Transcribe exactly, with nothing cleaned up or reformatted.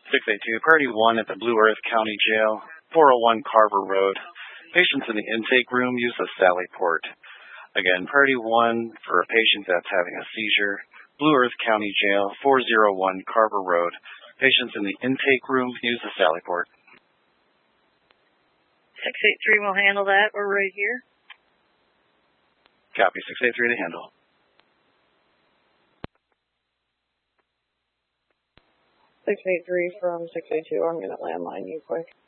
six eight two, Priority one at the Blue Earth County Jail, four oh one Carver Road. Patients in the intake room use the Sally Port. Again, Priority one for a patient that's having a seizure, Blue Earth County Jail, four oh one Carver Road. Patients in the intake room use the Sally Port. six eight three will handle that. We're right here. Copy, six eight three to handle. six eight three from six eight two. I'm going to landline you quick.